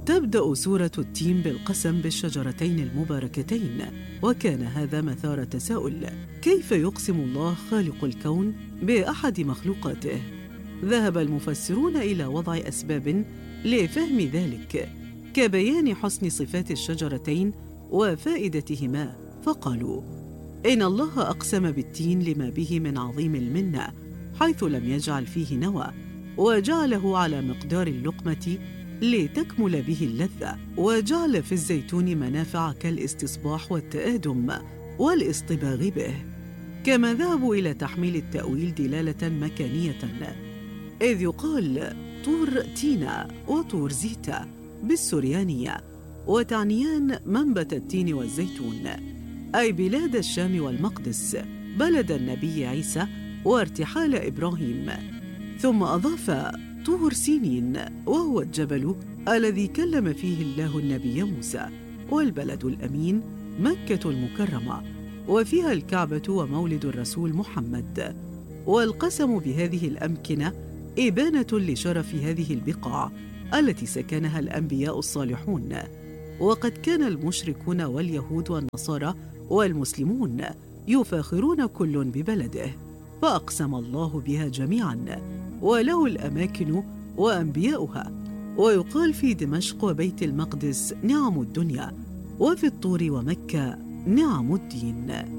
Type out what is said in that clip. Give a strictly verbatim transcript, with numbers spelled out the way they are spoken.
تبدأ سورة التين بالقسم بالشجرتين المباركتين، وكان هذا مثار تساؤل: كيف يقسم الله خالق الكون بأحد مخلوقاته؟ ذهب المفسرون إلى وضع أسباب لفهم ذلك، كبيان حسن صفات الشجرتين وفائدتهما، فقالوا: إن الله أقسم بالتين لما به من عظيم المنة، حيث لم يجعل فيه نوى، وجعله على مقدار اللقمة لتكمل به اللذة، وجعل في الزيتون منافع كالاستصباح والتآدم والاصطباغ به. كما ذهبوا إلى تحميل التأويل دلالة مكانية، إذ يقال طور تينا وطور زيتا بالسريانية، وتعنيان منبت التين والزيتون، أي بلاد الشام والمقدس، بلد النبي عيسى وارتحال إبراهيم. ثم أضاف طور سينين، وهو الجبل الذي كلم فيه الله النبي موسى، والبلد الأمين مكة المكرمة، وفيها الكعبة ومولد الرسول محمد. والقسم بهذه الأمكنة إبانة لشرف هذه البقاع التي سكنها الأنبياء الصالحون، وقد كان المشركون واليهود والنصارى والمسلمون يفاخرون كل ببلده، فأقسم الله بها جميعاً، وله الأماكن وأنبياؤها. ويقال في دمشق وبيت المقدس نعم الدنيا، وفي الطور ومكة نعم الدين.